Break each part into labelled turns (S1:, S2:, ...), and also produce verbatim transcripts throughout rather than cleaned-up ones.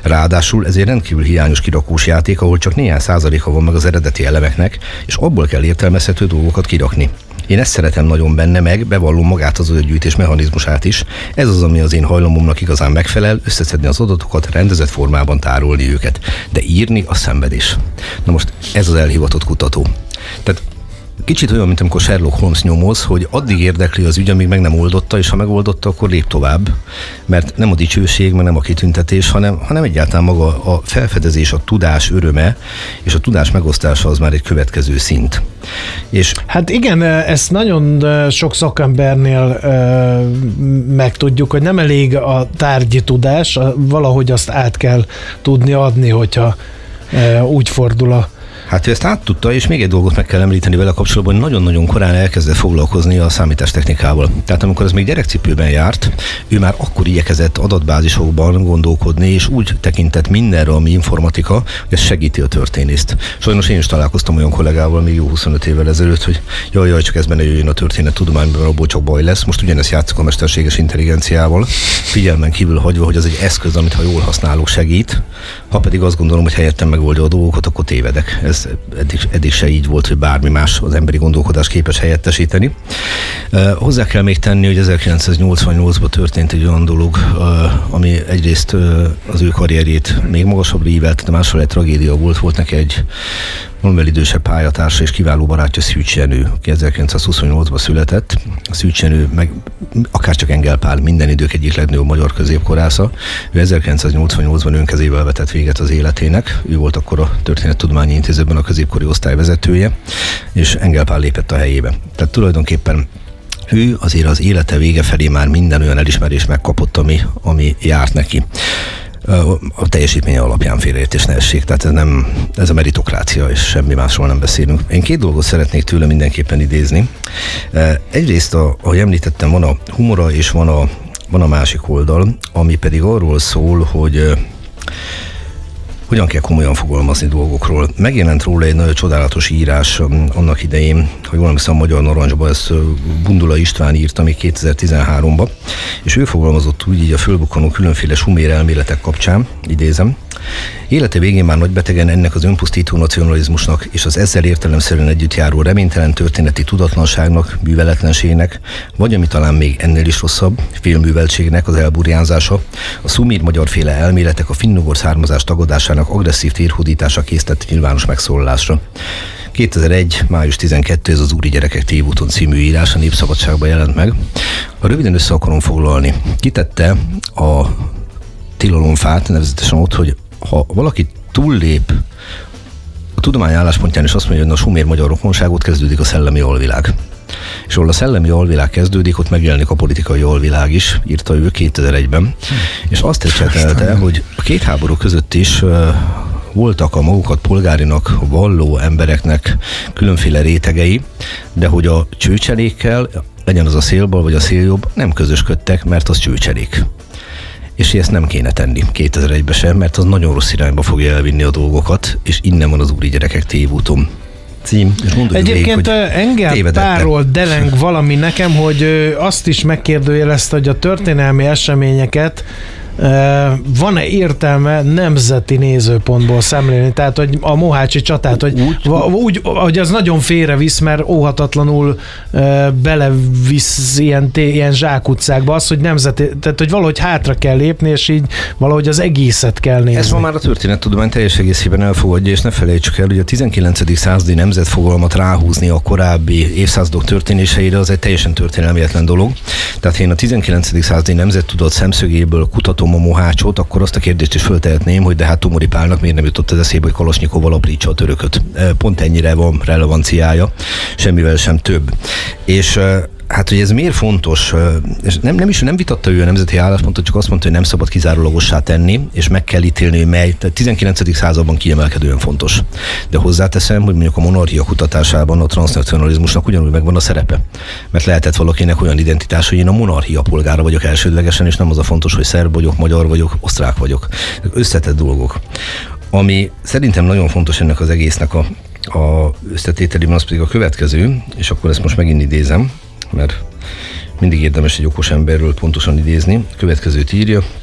S1: Ráadásul ez egy rendkívül hiányos kirakós játék, ahol csak néhány százaléka van meg az eredeti elemeknek, és abból kell értelmezhető dolgokat kirakni. Én ezt szeretem nagyon benne, meg bevallom magát az adatgyűjtés mechanizmusát is. Ez az, ami az én hajlamomnak igazán megfelel, összeszedni az adatokat, rendezett formában tárolni őket. De írni a szenvedés. Na most ez az elhivatott kutató. Tehát kicsit olyan, mint amikor Sherlock Holmes nyomoz, hogy addig érdekli az ügy, amíg meg nem oldotta, és ha megoldotta, akkor lép tovább. Mert nem a dicsőség, meg nem a kitüntetés, hanem, hanem egyáltalán maga a felfedezés, a tudás öröme, és a tudás megosztása az már egy következő szint. És
S2: hát igen, ezt nagyon sok szakembernél megtudjuk, hogy nem elég a tárgyi tudás, valahogy azt át kell tudni adni, hogyha úgy fordul a
S1: Hát ő ezt áttudta, és még egy dolgot meg kell említeni vele kapcsolatban, hogy nagyon-nagyon korán elkezdett foglalkozni a számítástechnikával. Tehát amikor ez még gyerekcipőben járt, ő már akkor igyekezett adatbázisokban gondolkodni, és úgy tekintett mindenre, ami informatika, hogy ez segíti a történészt. Sajnos én is találkoztam olyan kollégával még jó huszonöt évvel ezelőtt, hogy jaj, jaj, csak ez benne jöjjön a történet tudományban, abból csak baj lesz. Most ugyanezt játszok a mesterséges intelligenciával, figyelmen kívül hagyva, hogy ez egy eszköz, amit ha jól használok, segít. Ha pedig azt gondolom, hogy helyettem megoldja a dolgokat, akkor tévedek. Ez eddig, eddig se így volt, hogy bármi más az emberi gondolkodás képes helyettesíteni. Uh, hozzá kell még tenni, hogy ezerkilencszáznyolcvannyolcban történt egy olyan dolog, uh, ami egyrészt uh, az ő karrierjét még magasabbra ívelte, de másról egy tragédia volt. Volt neki egy valamivel idősebb pályatársa és kiváló barátja, Szűcs Jenő, aki ezerkilencszázhuszonnyolcban született. Szűcs Jenő, meg akárcsak Engel Pál, minden idők egyik legnagyobb magyar középkorásza. Ő ezerkilencszáznyolcvannyolcban önkezével vetett véget az életének. Ő volt akkor a Történettudományi Intézetben a középkori osztály vezetője, és Engel Pál lépett a helyébe. Tehát tulajdonképpen ő azért az élete vége felé már minden olyan elismerést megkapott, ami, ami járt neki. A teljesítménye alapján félreértés ne essék, tehát ez, nem, ez a meritokrácia, és semmi másról nem beszélünk. Én két dolgot szeretnék tőle mindenképpen idézni. Egyrészt, a, ahogy említettem, van a humora, és van a, van a másik oldal, ami pedig arról szól, hogy hogyan kell komolyan fogalmazni dolgokról. Megjelent róla egy nagyon csodálatos írás annak idején, hogy jól emlékszem, a Magyar Narancsban, ezt Bundula István írta még kétezer-tizenháromban, és ő fogalmazott úgy így a fölbukkanó különféle sumér elméletek kapcsán, idézem: élete végén már nagybetegen ennek az önpusztító nacionalizmusnak és az ezzel értelemszerűen együtt járó reménytelen történeti tudatlanságnak, műveletlenségnek, vagy ami talán még ennél is rosszabb, félműveltségnek az elburjánzása, a szumír magyarféle elméletek a finnugor származás tagadásának agresszív térhódítása késztett nyilvános megszólalásra. kétezer-egy. május tizenkettő. Ez az Úri Gyerekek Tévúton című írás a Népszabadságban jelent meg. Ha röviden össze akarom foglalni, kitette a tilalomfát, nevezetesen ott, hogy ha valaki túllép a tudomány álláspontján, és azt mondja, hogy a sumér magyar rokonságot, kezdődik a szellemi alvilág. És ahol a szellemi alvilág kezdődik, ott megjelenik a politikai alvilág is, írta ő kétezer-egyben. Hm. És azt ecsetelte, hogy a két háború között is uh, voltak a magukat polgárinak valló embereknek különféle rétegei, de hogy a csőcselékkel, legyen az a szélbal vagy a széljobb, nem közösködtek, mert az csőcselék. És ezt nem kéne tenni kétezer-egyben sem, mert az nagyon rossz irányba fogja elvinni a dolgokat, és innen van az Úri Gyerekek Tévúton cím.
S2: Egyébként Engel Pálról deleng valami nekem, hogy azt is megkérdőjelezte, hogy a történelmi eseményeket van-e értelme nemzeti nézőpontból szemlélni? Tehát, hogy a mohácsi csatát, hogy úgy, úgy, hogy az nagyon félrevisz, mert óhatatlanul belevisz ilyen, ilyen zsákutcákba az, hogy nemzeti, tehát, hogy valahogy hátra kell lépni, és így valahogy az egészet kell nézni.
S1: Ez ma már a történettudomány teljes egészében elfogadja, és ne felejtsük el, hogy a tizenkilencedik századi nemzetfogalmat ráhúzni a korábbi évszázadok történéseire, az egy teljesen történelmetlen dolog. Tehát én a tizenkilencedik századi nemzettudat szemszögéből kutatom a mohácsot, akkor azt a kérdést is föltehetném, hogy de hát Tomori Pálnak miért nem jutott az eszébe, hogy Kalasnyikovval aprítsa a törököt. Pont ennyire van relevanciája, semmivel sem több. És hát, hogy ez miért fontos, és nem, nem is nem vitatta ő a nemzeti álláspontot, csak azt mondta, hogy nem szabad kizárólagossá tenni, és meg kell ítélni, mely, tehát tizenkilencedik században kiemelkedően fontos. De hozzáteszem, hogy mondjuk a monarchia kutatásában a transnacionalizmusnak ugyanúgy megvan a szerepe. Mert lehetett valakinek olyan identitás, hogy én a monarchia polgára vagyok elsődlegesen, és nem az a fontos, hogy szerb vagyok, magyar vagyok, osztrák vagyok. Összetett dolgok. Ami szerintem nagyon fontos ennek az egésznek a, a összetételében, az pedig a következő, és akkor ezt most megint idézem, mert mindig érdemes egy okos emberről pontosan idézni. A következőt írja: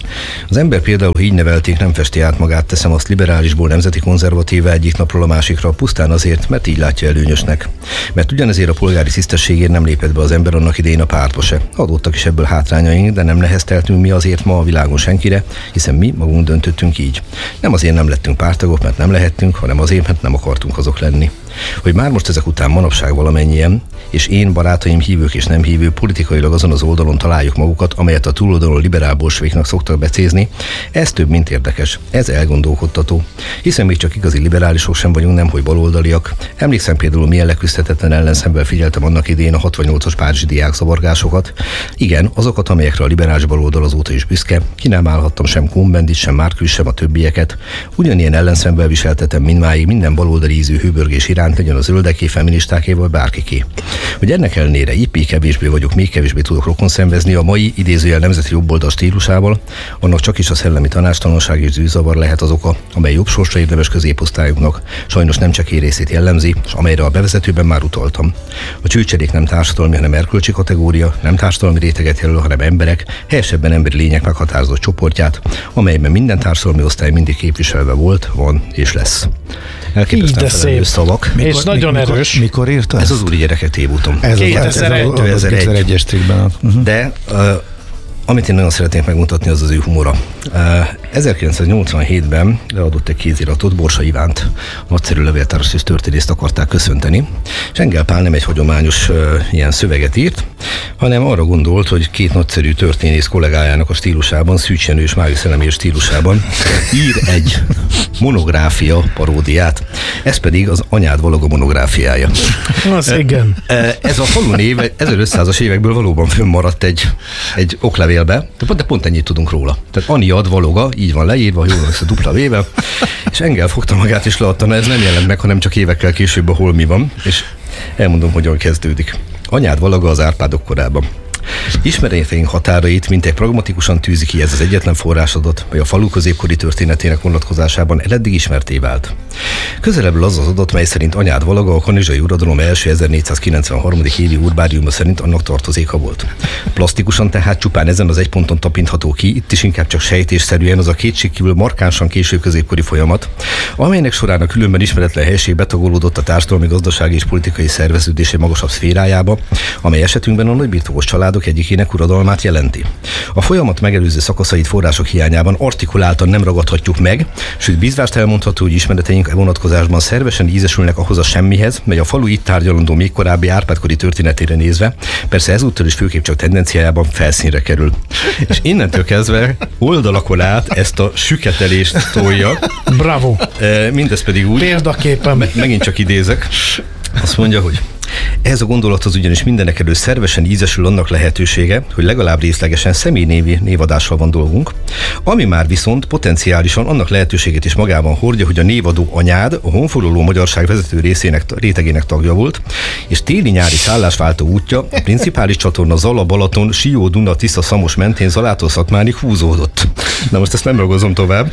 S1: Az ember például, ha így nevelték, nem festi át magát, teszem azt, liberálisból nemzeti konzervatíva egyik napról a másikra, pusztán azért, mert így látja előnyösnek. Mert ugyanezért a polgári tisztességért nem lépett be az ember annak idején a pártba se. Adottak is ebből hátrányaink, de nem nehezteltünk mi azért ma a világon senkire, hiszen mi magunk döntöttünk így. Nem azért nem lettünk párttagok, mert nem lehettünk, hanem azért, mert nem akartunk azok lenni. Hogy már most ezek után manapság valamennyien, és én, barátaim, hívők és nem hívő, politikailag azon az oldalon találjuk magukat, amelyet a túloldalon liberál bolseviknak szoktak becézni, ez több, mint érdekes. Ez elgondolkodtató. Hiszen még csak igazi liberálisok sem vagyunk, nemhogy baloldaliak. Emlékszem például, milyen leküzdhetetlen ellenszemben figyeltem annak idén a hatvannyolcas párizsi diákszavargásokat. Igen, azokat, amelyekre a liberális baloldal azóta is büszke. Ki nem állhattam sem Cohn-Bendit, sem Márküz, sem a többieket. Ugyanilyen ellenszemben viseltetem mindmáig minden baloldali ízű hőbörgés iránt, legyen a zöldeké, feministáké vagy bárkiké. Hogy ennek ellenére épp kevésbé vagyok, még kevésbé tudok rokon szenvezni a mai idézőjel nemzeti jobboldal stílusával, annak csak is a szellemi tanástalanság és zűrzavar lehet az oka, amely jobb sorsra érdemes középosztályunknak sajnos nem csak részét jellemzi, és amelyre a bevezetőben már utaltam. A csőcserék nem társadalmi, hanem erkölcsi kategória, nem társadalmi réteget jelöl, hanem emberek, helyesebben emberi lények meghatározott csoportját, amelyben minden társadalmi osztály mindig képviselve volt, van és lesz. Elképesztően felelős szavak.
S2: Mikor, és nagyon mikor, erős.
S3: Mikor írta
S1: Ez
S3: ezt?
S1: az Úri Gyerekek tévúton.
S3: Ez kétezer-egyes cikkben.
S1: De uh, amit én nagyon szeretnék megmutatni, az az ő humora. Uh, ezerkilencszáznyolcvanhétben leadott egy kéziratot, Borsa Ivánt, nagyszerű levéltáros és történészt akarták köszönteni, és Engel Pál nem egy hagyományos uh, ilyen szöveget írt, hanem arra gondolt, hogy két nagyszerű történész kollégájának a stílusában, Szűcs Jenő és Máriusz Elemér stílusában ír egy monográfia paródiát. Ez pedig az Anyád valaga monográfiája.
S2: Az uh, igen.
S1: Uh, ez a falu név ezerötszázas évekből valóban fönnmaradt egy, egy oklevélbe, de pont, de pont ennyit tudunk róla. Tehát Anyad Valoga, így van leírva, jól lesz a dupla vével, és Engel fogta magát és leadta, na ez nem jelent meg, hanem csak évekkel később a Holmi van, és elmondom, hogyan kezdődik. Anyád Valaga az Árpádok korában. Ismereteink határait mintegy pragmatikusan tűzi ki ez az egyetlen forrásadat, mely a falu középkori történetének vonatkozásában eddig ismerté vált. Közelebbről az az adat, mely szerint Anyád Valaga a kanizsai uradalom első ezernégyszázkilencvenharmadik évi urbáriuma szerint annak tartozéka volt. Plastikusan tehát csupán ezen az egy ponton tapintható ki, itt is inkább csak sejtésszerűen az a kétségkívül markánsan késő középkori folyamat, amelynek során a különben ismeretlen helység betagolódott a társadalmi, gazdasági és politikai szerveződésé magasabb szférájába, amely esetünkben a nagybirtokos családok egyikének uradalmát jelenti. A folyamat megelőző szakaszait források hiányában artikuláltan nem ragadhatjuk meg, sőt bízvást elmondható, hogy ismereteink e vonatkozásban szervesen ízesülnek ahhoz a semmihez, mely a falu itt tárgyalandó még korábbi Árpád-kori történetére nézve, persze ezúttal is főképp csak tendenciájában felszínre kerül. És innentől kezdve oldalakon át ezt a süketelést tolja.
S2: Bravo!
S1: Mindez pedig úgy,
S2: példaképpen.
S1: Me- megint csak idézek, azt mondja, hogy ez a gondolathoz ugyanis mindenek előtt szervesen ízesül annak lehetősége, hogy legalább részlegesen személynévi névadással van dolgunk, ami már viszont potenciálisan annak lehetőségét is magában hordja, hogy a névadó anyád a honfoglaló magyarság vezető részének, rétegének tagja volt, és téli-nyári szállásváltó útja a principális csatorna Zala, Balaton, Sió, Duna, Tisza, Szamos mentén Zalától Szatmárig húzódott. Na most ezt nem ragozom tovább.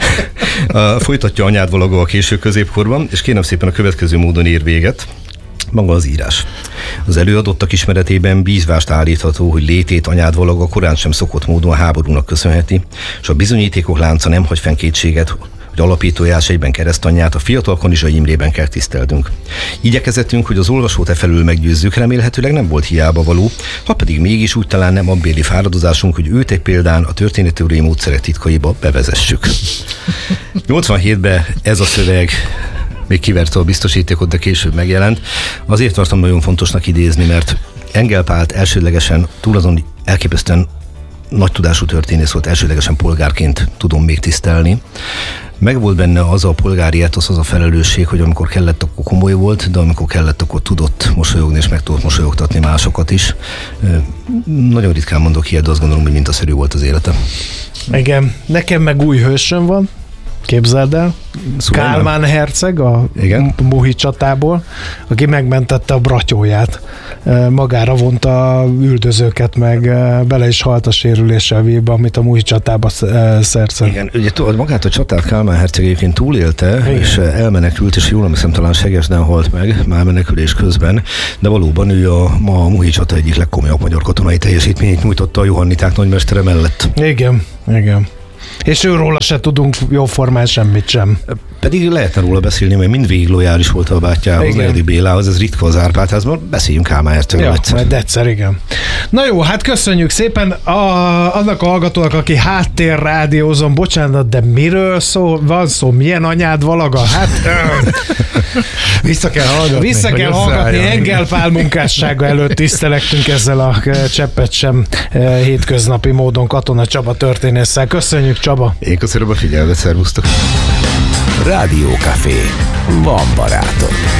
S1: Folytatja Anyád Valaga a késő középkorban, és kérem szépen a következő módon ér véget. Maga az írás. Az előadottak ismeretében bízvást állítható, hogy létét Anyád Valaga korán sem szokott módon a háborúnak köszönheti, és a bizonyítékok lánca nem hagy fenn kétséget, hogy alapítójás egyben keresztanyját a fiatal Kanizsai Imrében kell tiszteltünk. Igyekezettünk, hogy az olvasót e felől meggyőzzük, remélhetőleg nem volt hiába való, ha pedig mégis úgy talán nem abbéli fáradozásunk, hogy őt egy példán a történetteóriai módszerek titkaiba bevezessük. nyolcvanhétben ez a szöveg még kiverte a biztosítékot, de később megjelent. Azért tartom nagyon fontosnak idézni, mert Engel Pált elsődlegesen túl azon elképesztően nagy tudású történész volt, elsődlegesen polgárként tudom még tisztelni. Meg volt benne az a polgári etosz, az a felelősség, hogy amikor kellett, akkor komoly volt, de amikor kellett, akkor tudott mosolyogni, és meg tudott mosolyogtatni másokat is. Nagyon ritkán mondok ilyet, de azt gondolom, hogy mintaszerű volt az élete.
S2: Igen, nekem meg új hősöm van, képzeld el. Szulajmán? Kálmán herceg a Igen? Muhi csatából, aki megmentette a bratyóját. Magára vonta a üldözőket, meg bele is halt a sérüléssel vébe, amit a Muhi csatába szerzett.
S1: Igen, ugye tudod, magát a csatát Kálmán herceg egyébként túlélte, Igen. és elmenekült, és jól emlékszem, talán Segesden halt meg, már menekülés közben, de valóban ő a, ma a Muhi csata egyik legkomolyabb magyar katonai teljesítményét nyújtotta a johanniták nagymestere mellett.
S2: Igen, igen. És őróla se tudunk jóformán semmit sem.
S1: Pedig lehetne róla beszélni, mert mindvégig lojális volt a bátyjához, Negyedi Bélához, ez ritka az Árpádházban, beszéljünk Kálmán hercegről
S2: ja,
S1: egyszer.
S2: Majd egyszer, igen. Na jó, hát köszönjük szépen a, annak a hallgatónak, aki háttérrádiózon, bocsánat, de miről szó, van szó, milyen anyád valaga? Hát
S3: vissza kell hallgatni.
S2: Vissza kell hallgatni, Engel Pál munkássága előtt tisztelektünk ezzel a cseppet sem hétköznapi módon Katona Csaba történésszel. Köszönjük, Csaba!
S1: Én köszönöm a figyelmet, szervusztok!
S4: Rádiókafé. Van barátom.